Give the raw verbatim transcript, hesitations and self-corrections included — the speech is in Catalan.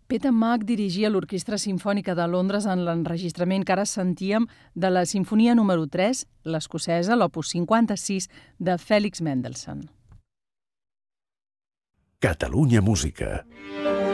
Peter Mac dirigia l'Orquestra Simfònica de Londres en l'enregistrament que ara sentíem de la Simfonia número tres, l'escocesa, l'opus cinquanta-sis, de Félix Mendelssohn. Catalunya Música.